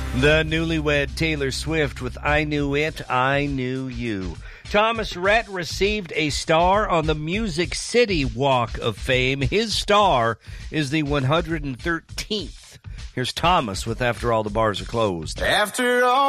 The newlywed Taylor Swift with I Knew It, I Knew You. Thomas Rhett received a star on the Music City Walk of Fame. His star is the 113th. Here's Thomas with After All the Bars Are Closed. After all